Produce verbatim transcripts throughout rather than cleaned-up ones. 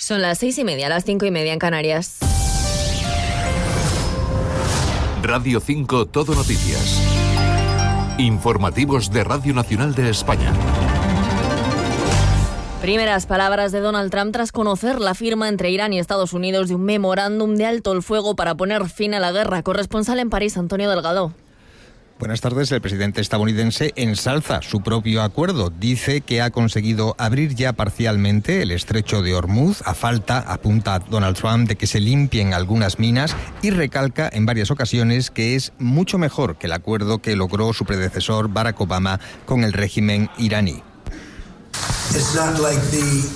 Son las seis y media, las cinco y media en Canarias. Radio cinco Todo Noticias. Informativos de Radio Nacional de España. Primeras palabras de Donald Trump tras conocer la firma entre Irán y Estados Unidos de un memorándum de alto el fuego para poner fin a la guerra. Corresponsal en París, Antonio Delgado. Buenas tardes. El presidente estadounidense ensalza su propio acuerdo. Dice que ha conseguido abrir ya parcialmente el estrecho de Hormuz, a falta, apunta Donald Trump, de que se limpien algunas minas, y recalca en varias ocasiones que es mucho mejor que el acuerdo que logró su predecesor Barack Obama con el régimen iraní. It's not like the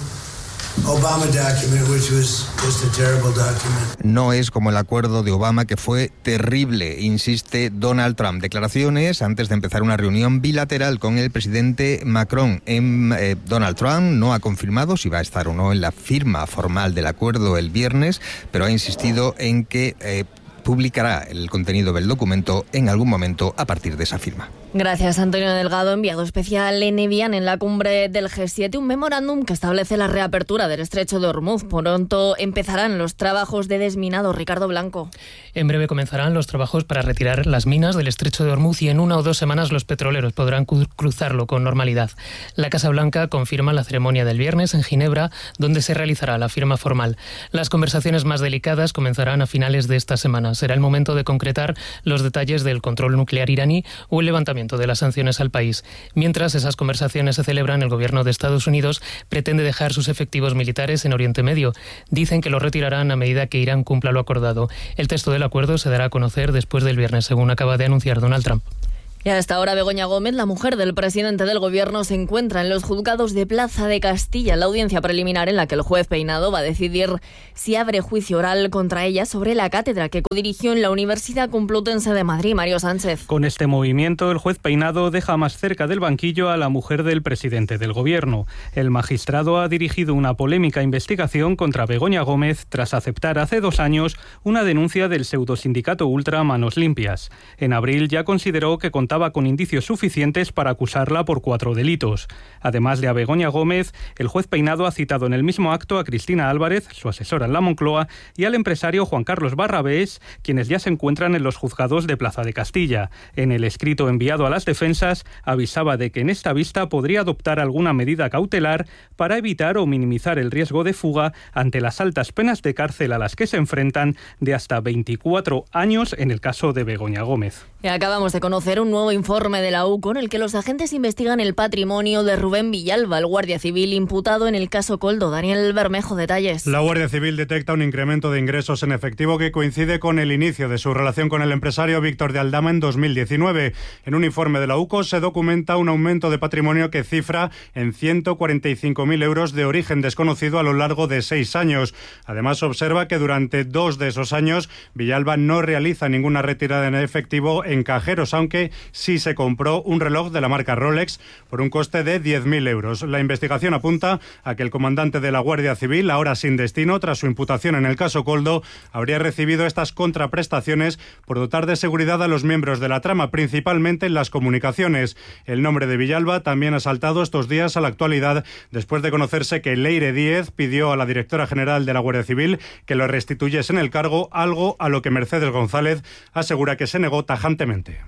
Obama document, which was just a terrible document. No es como el acuerdo de Obama, que fue terrible, insiste Donald Trump. Declaraciones antes de empezar una reunión bilateral con el presidente Macron. En, eh, Donald Trump no ha confirmado si va a estar o no en la firma formal del acuerdo el viernes, pero ha insistido en que eh, publicará el contenido del documento en algún momento a partir de esa firma. Gracias, Antonio Delgado. Enviado especial en Evian, en la cumbre del G siete, un memorándum que establece la reapertura del estrecho de Hormuz. Pronto empezarán los trabajos de desminado. Ricardo Blanco. En breve comenzarán los trabajos para retirar las minas del estrecho de Hormuz y en una o dos semanas los petroleros podrán cruzarlo con normalidad. La Casa Blanca confirma la ceremonia del viernes en Ginebra, donde se realizará la firma formal. Las conversaciones más delicadas comenzarán a finales de esta semana. Será el momento de concretar los detalles del control nuclear iraní o el levantamiento de las sanciones al país. Mientras esas conversaciones se celebran, el gobierno de Estados Unidos pretende dejar sus efectivos militares en Oriente Medio. Dicen que lo retirarán a medida que Irán cumpla lo acordado. El texto del acuerdo se dará a conocer después del viernes, según acaba de anunciar Donald Trump. Y hasta ahora Begoña Gómez, la mujer del presidente del gobierno, se encuentra en los juzgados de Plaza de Castilla, en la audiencia preliminar en la que el juez Peinado va a decidir si abre juicio oral contra ella sobre la cátedra que codirigió en la Universidad Complutense de Madrid. Mario Sánchez. Con este movimiento, el juez Peinado deja más cerca del banquillo a la mujer del presidente del gobierno. El magistrado ha dirigido una polémica investigación contra Begoña Gómez tras aceptar hace dos años una denuncia del pseudosindicato Ultra Manos Limpias. En abril ya consideró que contaba con indicios suficientes para acusarla por cuatro delitos. Además de a Begoña Gómez, el juez Peinado ha citado en el mismo acto a Cristina Álvarez, su asesora en la Moncloa, y al empresario Juan Carlos Barrabés, quienes ya se encuentran en los juzgados de Plaza de Castilla. En el escrito enviado a las defensas, avisaba de que en esta vista podría adoptar alguna medida cautelar para evitar o minimizar el riesgo de fuga ante las altas penas de cárcel a las que se enfrentan, de hasta veinticuatro años en el caso de Begoña Gómez. Y acabamos de conocer un nuevo informe de la U C O en el que los agentes investigan el patrimonio de Rubén Villalba, el guardia civil imputado en el caso Coldo. Daniel Bermejo, detalles. La Guardia Civil detecta un incremento de ingresos en efectivo que coincide con el inicio de su relación con el empresario Víctor de Aldama en dos mil diecinueve. En un informe de la U C O se documenta un aumento de patrimonio que cifra en ciento cuarenta y cinco mil euros de origen desconocido a lo largo de seis años. Además, observa que durante dos de esos años Villalba no realiza ninguna retirada en efectivo en cajeros, aunque sí se compró un reloj de la marca Rolex por un coste de diez mil euros. La investigación apunta a que el comandante de la Guardia Civil, ahora sin destino tras su imputación en el caso Coldo, habría recibido estas contraprestaciones por dotar de seguridad a los miembros de la trama, principalmente en las comunicaciones. El nombre de Villalba también ha saltado estos días a la actualidad después de conocerse que Leire Díez pidió a la directora general de la Guardia Civil que lo restituyese en el cargo, algo a lo que Mercedes González asegura que se negó tajantemente.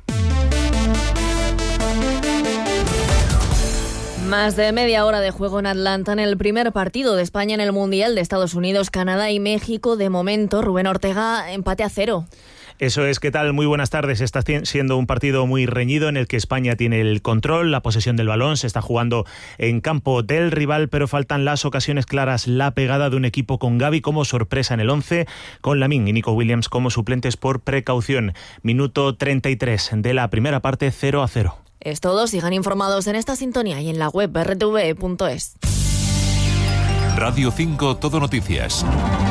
Más de media hora de juego en Atlanta en el primer partido de España en el Mundial de Estados Unidos, Canadá y México. De momento, Rubén Ortega, empate a cero. Eso es, ¿qué tal? Muy buenas tardes. Está siendo un partido muy reñido en el que España tiene el control, la posesión del balón, se está jugando en campo del rival, pero faltan las ocasiones claras, la pegada de un equipo con Gavi como sorpresa en el once, con Lamine y Nico Williams como suplentes por precaución. Minuto treinta y tres de la primera parte, cero a cero. Es todo, sigan informados en esta sintonía y en la web erre te ve punto es. Radio cinco Todo Noticias.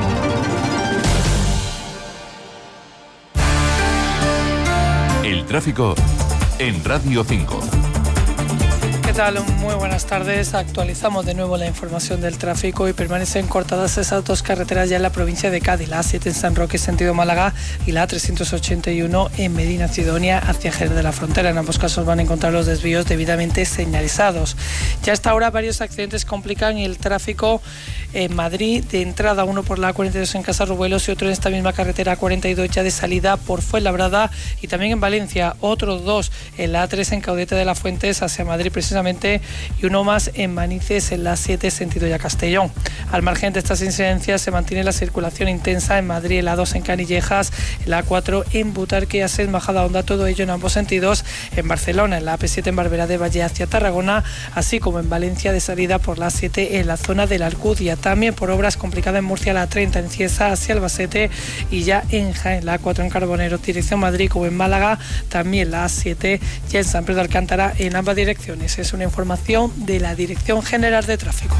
El tráfico en Radio cinco. ¿Qué tal? Muy buenas tardes. Actualizamos de nuevo la información del tráfico y permanecen cortadas esas dos carreteras ya en la provincia de Cádiz, la A siete en San Roque, sentido Málaga, y la A trescientos ochenta y uno en Medina Sidonia, hacia Jerez de la Frontera. En ambos casos van a encontrar los desvíos debidamente señalizados. Ya hasta ahora varios accidentes complican el tráfico en Madrid, de entrada uno por la A cuarenta y dos en Casarrubuelos y otro en esta misma carretera A cuarenta y dos ya de salida por Fuenlabrada, y también en Valencia otros dos en la A tres en Caudete de las Fuentes hacia Madrid precisamente, y uno más en Manices en la A siete sentido ya Castellón. Al margen de estas incidencias se mantiene la circulación intensa en Madrid, en la A dos en Canillejas, en la A cuatro en Butarque, Ases, Majadahonda, todo ello en ambos sentidos, en Barcelona, en la A P siete en Barberá de Valle hacia Tarragona, así como en Valencia de salida por la A siete en la zona de la Alcudia. También por obras complicadas en Murcia, la A treinta en Cieza hacia Albacete, y ya en Jaén, la A cuatro en Carbonero, dirección Madrid, o en Málaga, también la A siete ya en San Pedro de Alcántara en ambas direcciones. Es una información de la Dirección General de Tráfico.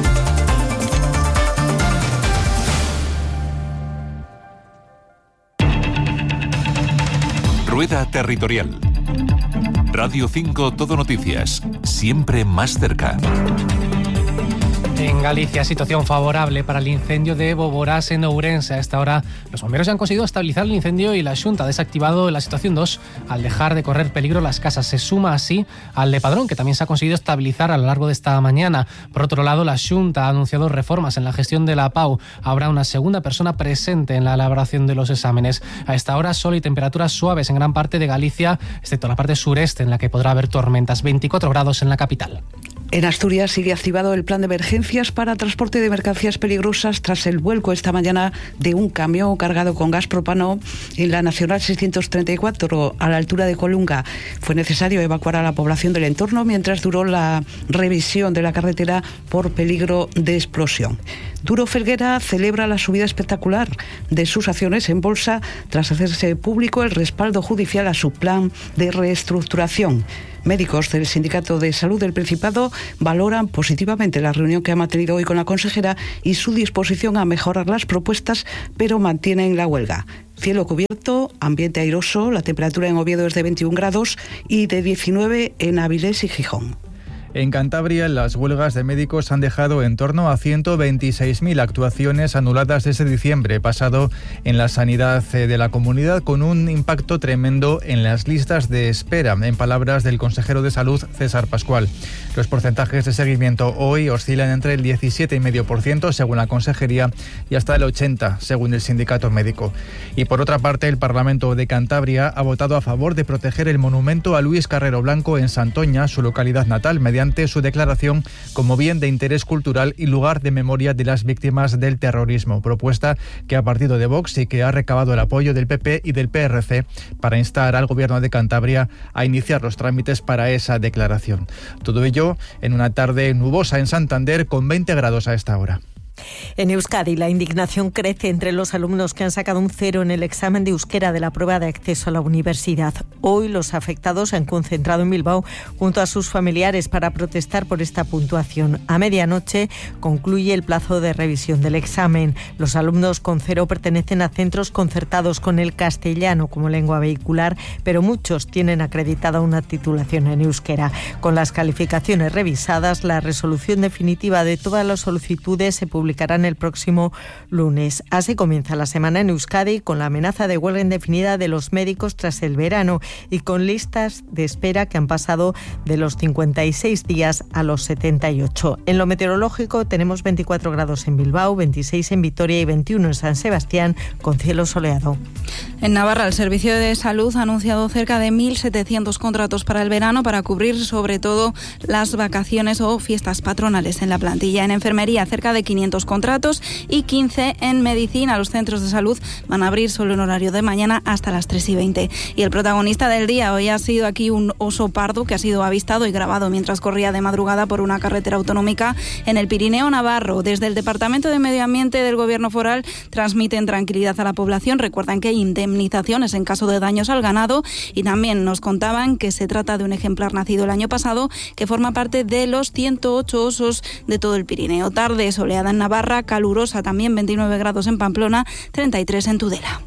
Rueda Territorial. Radio cinco Todo Noticias, siempre más cerca. En Galicia, situación favorable para el incendio de Boborás en Ourense. A esta hora, los bomberos ya han conseguido estabilizar el incendio y la Xunta ha desactivado la situación dos al dejar de correr peligro las casas. Se suma así al de Padrón, que también se ha conseguido estabilizar a lo largo de esta mañana. Por otro lado, la Xunta ha anunciado reformas en la gestión de la P A U. Habrá una segunda persona presente en la elaboración de los exámenes. A esta hora, sol y temperaturas suaves en gran parte de Galicia, excepto la parte sureste, en la que podrá haber tormentas. veinticuatro grados en la capital. En Asturias sigue activado el plan de emergencias para transporte de mercancías peligrosas tras el vuelco esta mañana de un camión cargado con gas propano en la Nacional seiscientos treinta y cuatro a la altura de Colunga. Fue necesario evacuar a la población del entorno mientras duró la revisión de la carretera por peligro de explosión. Duro Felguera celebra la subida espectacular de sus acciones en bolsa tras hacerse público el respaldo judicial a su plan de reestructuración. Médicos del Sindicato de Salud del Principado valoran positivamente la reunión que ha mantenido hoy con la consejera y su disposición a mejorar las propuestas, pero mantienen la huelga. Cielo cubierto, ambiente airoso, la temperatura en Oviedo es de veintiún grados y de diecinueve en Avilés y Gijón. En Cantabria, las huelgas de médicos han dejado en torno a ciento veintiséis mil actuaciones anuladas desde diciembre pasado en la sanidad de la comunidad, con un impacto tremendo en las listas de espera, en palabras del consejero de Salud, César Pascual. Los porcentajes de seguimiento hoy oscilan entre el diecisiete coma cinco por ciento según la consejería y hasta el ochenta por ciento según el sindicato médico. Y por otra parte, el Parlamento de Cantabria ha votado a favor de proteger el monumento a Luis Carrero Blanco en Santoña, su localidad natal, mediante su declaración como bien de interés cultural y lugar de memoria de las víctimas del terrorismo, propuesta que ha partido de Vox y que ha recabado el apoyo del P P y del P R C para instar al Gobierno de Cantabria a iniciar los trámites para esa declaración. Todo ello en una tarde nubosa en Santander con veinte grados a esta hora. En Euskadi, la indignación crece entre los alumnos que han sacado un cero en el examen de euskera de la prueba de acceso a la universidad. Hoy los afectados se han concentrado en Bilbao junto a sus familiares para protestar por esta puntuación. A medianoche concluye el plazo de revisión del examen. Los alumnos con cero pertenecen a centros concertados con el castellano como lengua vehicular, pero muchos tienen acreditada una titulación en euskera. Con las calificaciones revisadas, la resolución definitiva de todas las solicitudes se publicará publicarán el próximo lunes. Así comienza la semana en Euskadi con la amenaza de huelga indefinida de los médicos tras el verano y con listas de espera que han pasado de los cincuenta y seis días a los setenta y ocho. En lo meteorológico tenemos veinticuatro grados en Bilbao, veintiséis en Vitoria y veintiuno en San Sebastián con cielo soleado. En Navarra, el Servicio de Salud ha anunciado cerca de mil setecientos contratos para el verano para cubrir sobre todo las vacaciones o fiestas patronales en la plantilla. En enfermería, cerca de quinientos contratos y quince en medicina. Los centros de salud van a abrir solo en horario de mañana hasta las tres y veinte. Y el protagonista del día hoy ha sido aquí un oso pardo que ha sido avistado y grabado mientras corría de madrugada por una carretera autonómica en el Pirineo Navarro. Desde el Departamento de Medio Ambiente del Gobierno Foral transmiten tranquilidad a la población. Recuerdan que hay indemnizaciones en caso de daños al ganado y también nos contaban que se trata de un ejemplar nacido el año pasado que forma parte de los ciento ocho osos de todo el Pirineo. Tarde soleada en Navarra, calurosa también, veintinueve grados en Pamplona, treinta y tres en Tudela.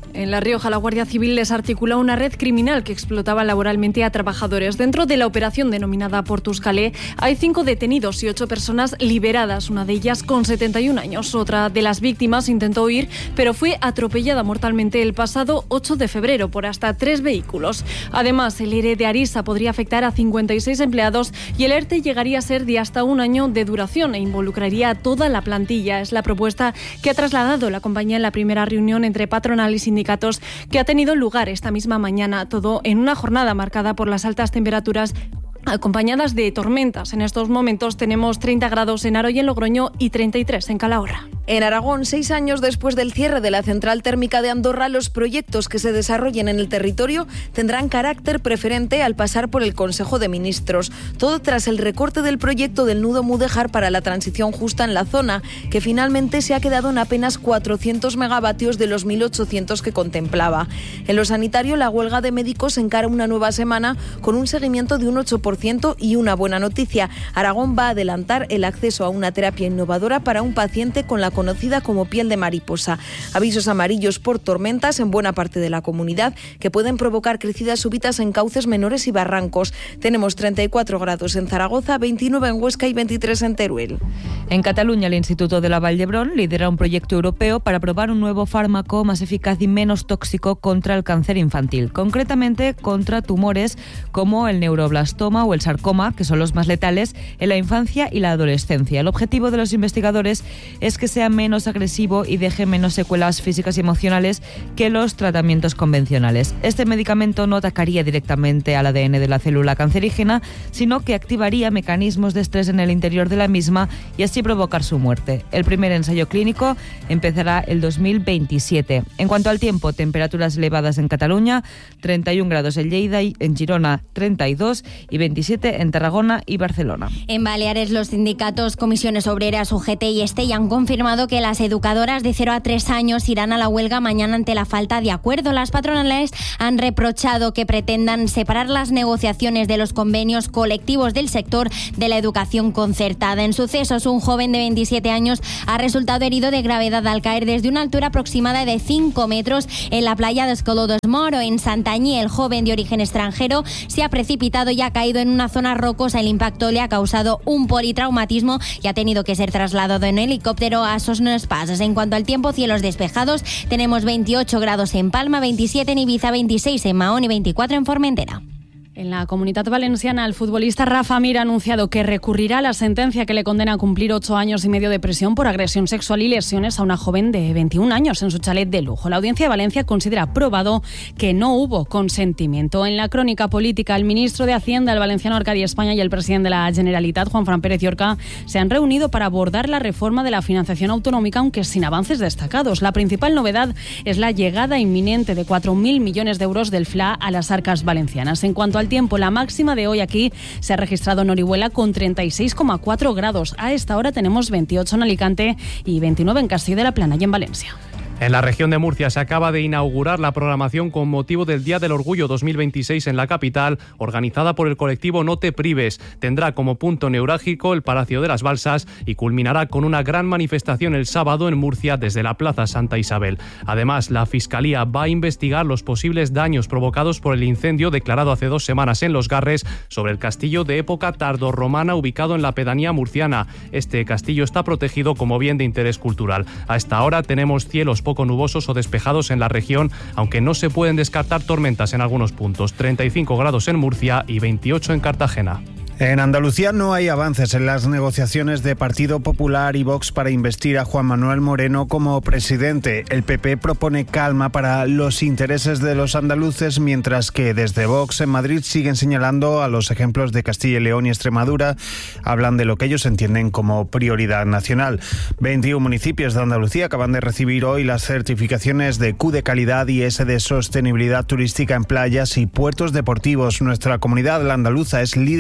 En La Rioja, la Guardia Civil desarticuló una red criminal que explotaba laboralmente a trabajadores. Dentro de la operación denominada Portus Calais hay cinco detenidos y ocho personas liberadas, una de ellas con setenta y un años. Otra de las víctimas intentó huir, pero fue atropellada mortalmente el pasado ocho de febrero por hasta tres vehículos. Además, el ERE de Arisa podría afectar a cincuenta y seis empleados y el ERTE llegaría a ser de hasta un año de duración e involucraría a toda la plantilla. Es la propuesta que ha trasladado la compañía en la primera reunión entre patronal y sindicatos que ha tenido lugar esta misma mañana, todo en una jornada marcada por las altas temperaturas acompañadas de tormentas. En estos momentos tenemos treinta grados en Aro y en Logroño y treinta y tres en Calahorra. En Aragón, seis años después del cierre de la central térmica de Andorra, los proyectos que se desarrollen en el territorio tendrán carácter preferente al pasar por el Consejo de Ministros. Todo tras el recorte del proyecto del nudo Mudéjar para la transición justa en la zona, que finalmente se ha quedado en apenas cuatrocientos megavatios de los mil ochocientos que contemplaba. En lo sanitario, la huelga de médicos encara una nueva semana con un seguimiento de un ocho por ciento y una buena noticia. Aragón va a adelantar el acceso a una terapia innovadora para un paciente con la conocida como piel de mariposa. Avisos amarillos por tormentas en buena parte de la comunidad que pueden provocar crecidas súbitas en cauces menores y barrancos. Tenemos treinta y cuatro grados en Zaragoza, veintinueve en Huesca y veintitrés en Teruel. En Cataluña, el Instituto de la Vall d'Hebron lidera un proyecto europeo para probar un nuevo fármaco más eficaz y menos tóxico contra el cáncer infantil, concretamente contra tumores como el neuroblastoma o el sarcoma, que son los más letales en la infancia y la adolescencia. El objetivo de los investigadores es que sea menos agresivo y deje menos secuelas físicas y emocionales que los tratamientos convencionales. Este medicamento no atacaría directamente al A D N de la célula cancerígena, sino que activaría mecanismos de estrés en el interior de la misma y así provocar su muerte. El primer ensayo clínico empezará el dos mil veintisiete. En cuanto al tiempo, temperaturas elevadas en Cataluña, treinta y un grados en Lleida y en Girona treinta y dos y veintisiete en Tarragona y Barcelona. En Baleares, los sindicatos Comisiones Obreras, U G T y Estella han confirmado que las educadoras de cero a tres años irán a la huelga mañana ante la falta de acuerdo. Las patronales han reprochado que pretendan separar las negociaciones de los convenios colectivos del sector de la educación concertada. En sucesos, un joven de veintisiete años ha resultado herido de gravedad al caer desde una altura aproximada de cinco metros en la playa de Escolodos Moro. En Santañí, el joven de origen extranjero se ha precipitado y ha caído en una zona rocosa. El impacto le ha causado un politraumatismo y ha tenido que ser trasladado en helicóptero a Sosnes Pasas. En cuanto al tiempo, cielos despejados, tenemos veintiocho grados en Palma, veintisiete en Ibiza, veintiséis en Mahón y veinticuatro en Formentera. En la Comunitat Valenciana, el futbolista Rafa Mir ha anunciado que recurrirá a la sentencia que le condena a cumplir ocho años y medio de prisión por agresión sexual y lesiones a una joven de veintiún años en su chalet de lujo. La Audiencia de Valencia considera probado que no hubo consentimiento. En la crónica política, el ministro de Hacienda, el valenciano Arcadi España, y el presidente de la Generalitat, Juan Fran Pérez Llorca, se han reunido para abordar la reforma de la financiación autonómica, aunque sin avances destacados. La principal novedad es la llegada inminente de cuatro mil millones de euros del F L A a las arcas valencianas. En cuanto al tiempo, la máxima de hoy aquí se ha registrado en Orihuela con treinta y seis coma cuatro grados. A esta hora tenemos veintiocho en Alicante y veintinueve en Castilla de la Plana y en Valencia. En la región de Murcia se acaba de inaugurar la programación con motivo del Día del Orgullo dos mil veintiséis en la capital, organizada por el colectivo No Te Prives. Tendrá como punto neurálgico el Palacio de las Balsas y culminará con una gran manifestación el sábado en Murcia desde la Plaza Santa Isabel. Además, la Fiscalía va a investigar los posibles daños provocados por el incendio declarado hace dos semanas en Los Garres sobre el castillo de época tardorromana ubicado en la pedanía murciana. Este castillo está protegido como bien de interés cultural. A esta hora tenemos cielos poco nubosos o despejados en la región, aunque no se pueden descartar tormentas en algunos puntos. treinta y cinco grados en Murcia y veintiocho en Cartagena. En Andalucía no hay avances en las negociaciones de Partido Popular y Vox para investir a Juan Manuel Moreno como presidente. El P P propone calma para los intereses de los andaluces, mientras que desde Vox en Madrid siguen señalando a los ejemplos de Castilla y León y Extremadura. Hablan de lo que ellos entienden como prioridad nacional. veintiún municipios de Andalucía acaban de recibir hoy las certificaciones de Q de calidad y S de sostenibilidad turística en playas y puertos deportivos. Nuestra comunidad, la andaluza, es líder de todas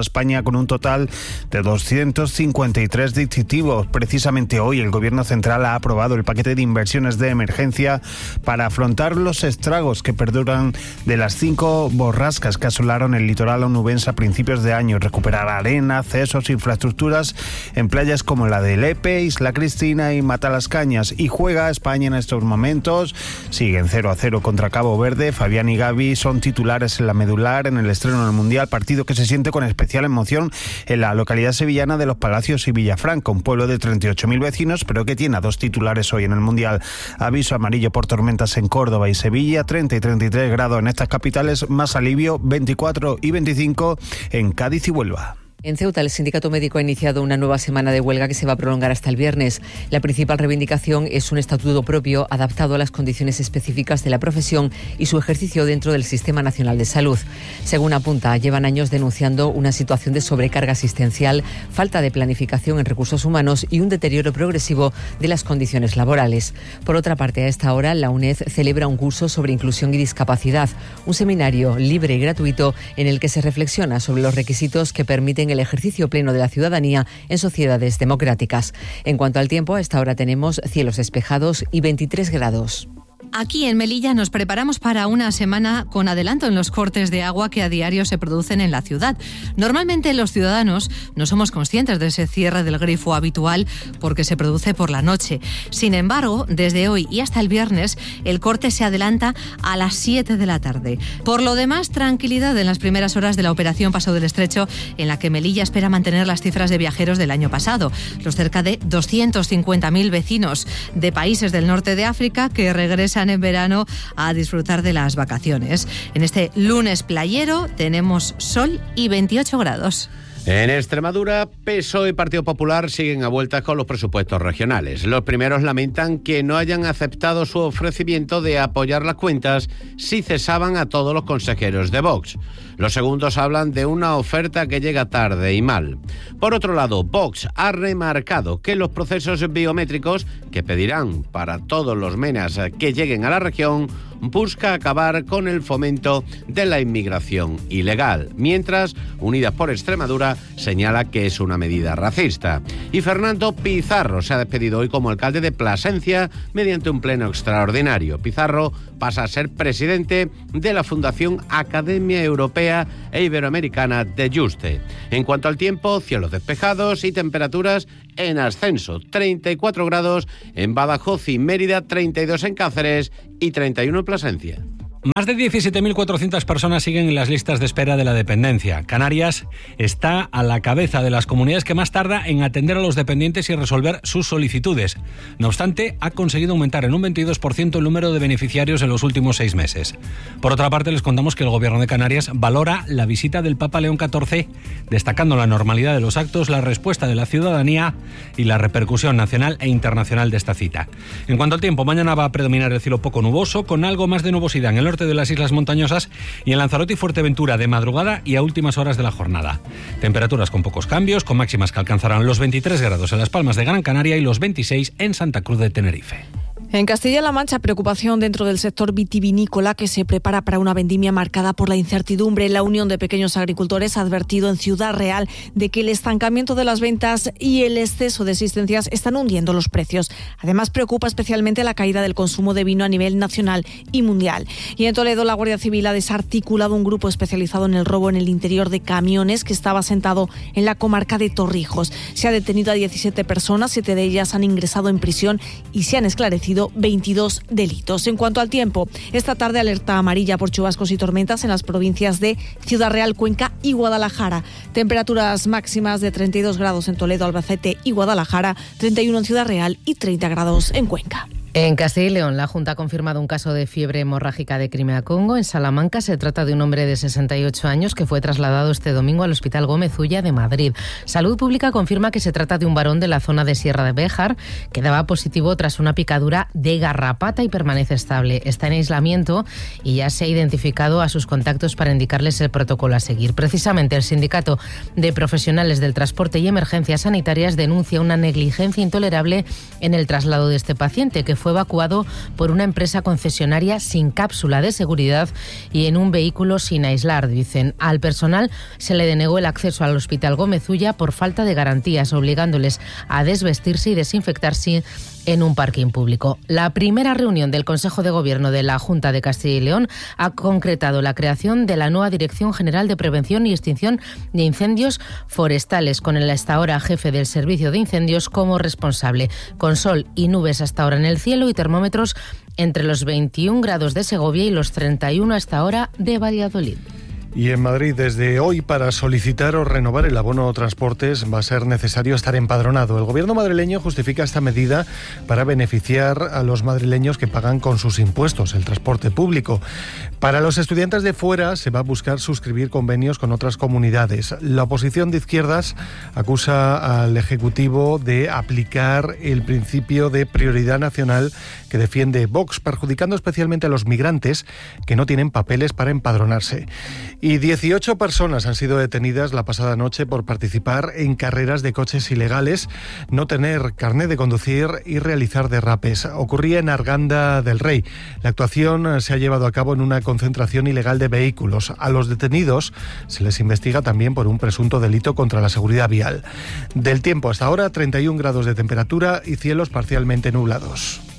España con un total de doscientos cincuenta y tres distintivos. Precisamente hoy el Gobierno Central ha aprobado el paquete de inversiones de emergencia para afrontar los estragos que perduran de las cinco borrascas que asolaron el litoral onubense a principios de año. Recuperar arena, accesos, infraestructuras en playas como la de Lepe, Isla Cristina y Matalascañas. Y juega España en estos momentos. Siguen cero a cero contra Cabo Verde. Fabián y Gavi son titulares en la medular en el estreno del Mundial, partido que se siente con especial emoción en la localidad sevillana de Los Palacios y Villafranca, un pueblo de treinta y ocho mil vecinos, pero que tiene a dos titulares hoy en el Mundial. Aviso amarillo por tormentas en Córdoba y Sevilla, treinta y treinta y tres grados en estas capitales, más alivio veinticuatro y veinticinco en Cádiz y Huelva. En Ceuta, el sindicato médico ha iniciado una nueva semana de huelga que se va a prolongar hasta el viernes. La principal reivindicación es un estatuto propio adaptado a las condiciones específicas de la profesión y su ejercicio dentro del Sistema Nacional de Salud. Según apunta, llevan años denunciando una situación de sobrecarga asistencial, falta de planificación en recursos humanos y un deterioro progresivo de las condiciones laborales. Por otra parte, a esta hora, la UNED celebra un curso sobre inclusión y discapacidad, un seminario libre y gratuito en el que se reflexiona sobre los requisitos que permiten el ejercicio pleno de la ciudadanía en sociedades democráticas. En cuanto al tiempo, a esta hora tenemos cielos despejados y veintitrés grados. Aquí en Melilla nos preparamos para una semana con adelanto en los cortes de agua que a diario se producen en la ciudad. Normalmente los ciudadanos no somos conscientes de ese cierre del grifo habitual porque se produce por la noche. Sin embargo, desde hoy y hasta el viernes, el corte se adelanta a las siete de la tarde. Por lo demás, tranquilidad en las primeras horas de la operación Paso del Estrecho, en la que Melilla espera mantener las cifras de viajeros del año pasado. Los cerca de doscientos cincuenta mil vecinos de países del norte de África que regresan en verano a disfrutar de las vacaciones. En este lunes playero tenemos sol y veintiocho grados. En Extremadura, P S O E y Partido Popular siguen a vueltas con los presupuestos regionales. Los primeros lamentan que no hayan aceptado su ofrecimiento de apoyar las cuentas si cesaban a todos los consejeros de Vox. Los segundos hablan de una oferta que llega tarde y mal. Por otro lado, Vox ha remarcado que los procesos biométricos que pedirán para todos los menas que lleguen a la región busca acabar con el fomento de la inmigración ilegal, mientras Unidas por Extremadura señala que es una medida racista. Y Fernando Pizarro se ha despedido hoy como alcalde de Plasencia mediante un pleno extraordinario. Pizarro pasa a ser presidente de la Fundación Academia Europea e Iberoamericana de Yuste. En cuanto al tiempo, cielos despejados y temperaturas en ascenso, treinta y cuatro grados en Badajoz y Mérida, treinta y dos en Cáceres y treinta y uno en Plasencia. Más de diecisiete mil cuatrocientas personas siguen en las listas de espera de la dependencia. Canarias está a la cabeza de las comunidades que más tarda en atender a los dependientes y resolver sus solicitudes. No obstante, ha conseguido aumentar en un veintidós por ciento el número de beneficiarios en los últimos seis meses. Por otra parte, les contamos que el Gobierno de Canarias valora la visita del Papa León catorce, destacando la normalidad de los actos, la respuesta de la ciudadanía y la repercusión nacional e internacional de esta cita. En cuanto al tiempo, mañana va a predominar el cielo poco nuboso, con algo más de nubosidad en el norte de las islas montañosas y en Lanzarote y Fuerteventura de madrugada y a últimas horas de la jornada. Temperaturas con pocos cambios, con máximas que alcanzarán los veintitrés grados en Las Palmas de Gran Canaria y los veintiséis en Santa Cruz de Tenerife. En Castilla-La Mancha, preocupación dentro del sector vitivinícola que se prepara para una vendimia marcada por la incertidumbre. La Unión de Pequeños Agricultores ha advertido en Ciudad Real de que el estancamiento de las ventas y el exceso de existencias están hundiendo los precios. Además, preocupa especialmente la caída del consumo de vino a nivel nacional y mundial. Y en Toledo, la Guardia Civil ha desarticulado un grupo especializado en el robo en el interior de camiones que estaba asentado en la comarca de Torrijos. Se ha detenido a diecisiete personas, siete de ellas han ingresado en prisión y se han esclarecido veintidós delitos. En cuanto al tiempo, esta tarde alerta amarilla por chubascos y tormentas en las provincias de Ciudad Real, Cuenca y Guadalajara. Temperaturas máximas de treinta y dos grados en Toledo, Albacete y Guadalajara, treinta y uno en Ciudad Real y treinta grados en Cuenca. En Castilla y León, la Junta ha confirmado un caso de fiebre hemorrágica de Crimea-Congo. En Salamanca se trata de un hombre de sesenta y ocho años que fue trasladado este domingo al Hospital Gómez Ulla de Madrid. Salud Pública confirma que se trata de un varón de la zona de Sierra de Béjar que daba positivo tras una picadura de garrapata y permanece estable. Está en aislamiento y ya se ha identificado a sus contactos para indicarles el protocolo a seguir. Precisamente el Sindicato de Profesionales del Transporte y Emergencias Sanitarias denuncia una negligencia intolerable en el traslado de este paciente que fue fue evacuado por una empresa concesionaria sin cápsula de seguridad y en un vehículo sin aislar, dicen. Al personal se le denegó el acceso al Hospital Gómez Ulla por falta de garantías, obligándoles a desvestirse y desinfectarse en un parking público. La primera reunión del Consejo de Gobierno de la Junta de Castilla y León ha concretado la creación de la nueva Dirección General de Prevención y Extinción de Incendios Forestales, con el hasta ahora jefe del Servicio de Incendios como responsable, con sol y nubes hasta ahora en el cielo y termómetros entre los veintiún grados de Segovia y los treinta y uno hasta ahora de Valladolid. Y en Madrid, desde hoy, para solicitar o renovar el abono transportes va a ser necesario estar empadronado. El gobierno madrileño justifica esta medida para beneficiar a los madrileños que pagan con sus impuestos el transporte público. Para los estudiantes de fuera se va a buscar suscribir convenios con otras comunidades. La oposición de izquierdas acusa al Ejecutivo de aplicar el principio de prioridad nacional que defiende Vox, perjudicando especialmente a los migrantes que no tienen papeles para empadronarse. Y dieciocho personas han sido detenidas la pasada noche por participar en carreras de coches ilegales, no tener carnet de conducir y realizar derrapes. Ocurría en Arganda del Rey. La actuación se ha llevado a cabo en una concentración ilegal de vehículos. A los detenidos se les investiga también por un presunto delito contra la seguridad vial. Del tiempo hasta ahora, treinta y un grados de temperatura y cielos parcialmente nublados.